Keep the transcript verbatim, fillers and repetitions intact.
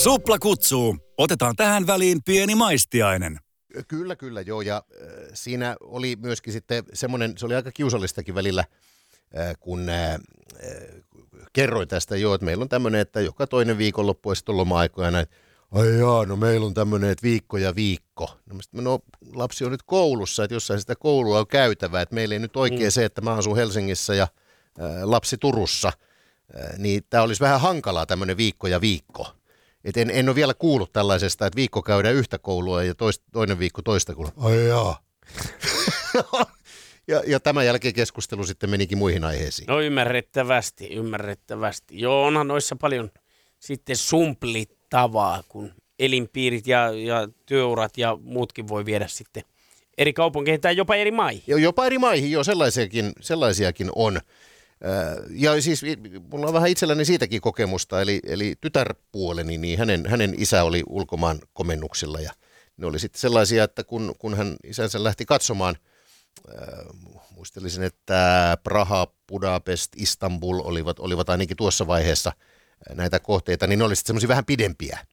Supla kutsuu. Otetaan tähän väliin pieni maistiainen. Kyllä, kyllä, joo. Ja äh, siinä oli myöskin sitten semmoinen, se oli aika kiusallistakin välillä, äh, kun äh, kerroin tästä jo, että meillä on tämmöinen, että joka toinen viikonloppu ja sitten on loma-aikoja näin. Ai jaa, no meillä on tämmöinen, että viikko ja viikko. No, sitten, no lapsi on nyt koulussa, että jossain sitä koulua on käytävä, että meillä ei nyt oikein mm. se, että mä asun Helsingissä ja äh, lapsi Turussa, äh, niin tämä olisi vähän hankalaa tämmöinen viikko ja viikko. Et en, en ole vielä kuullut tällaisesta, että viikko käydään yhtä koulua ja toist, toinen viikko toista koulua. Ai jaa. ja, ja tämän jälkeen keskustelu sitten menikin muihin aiheisiin. No ymmärrettävästi, ymmärrettävästi. Joo, onhan noissa paljon sitten sumplittavaa, kun elinpiirit ja, ja työurat ja muutkin voi viedä sitten eri kaupunkeihin tai jopa eri maihin. Jo, jopa eri maihin, joo, sellaisiakin, sellaisiakin on. Ja siis mulla on vähän itselläni siitäkin kokemusta, eli, eli tytärpuoleni, niin hänen, hänen isä oli ulkomaan komennuksilla ja ne oli sitten sellaisia, että kun, kun hän isänsä lähti katsomaan, äh, muistelisin, että Praha, Budapest, Istanbul olivat, olivat ainakin tuossa vaiheessa näitä kohteita, niin ne oli sitten semmoisia vähän pidempiä.